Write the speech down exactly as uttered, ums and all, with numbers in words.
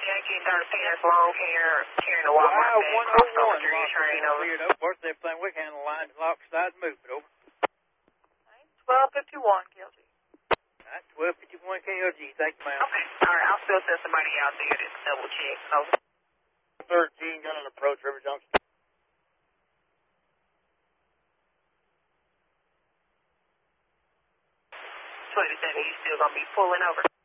Yankee thirteen, that's long hair, carrying the Walmart Wow, bag, one crossed oh over one, to your train over. cleared up. Worst everything we can handle line, lock, side, move it over. twelve fifty-one, K L G. All right, twelve fifty-one K L G. Thank you, ma'am. Okay, all right, I'll still send somebody out there to double check. Over. thirteen, got an approach, River Junction. twenty-seven, you still gonna be pulling over?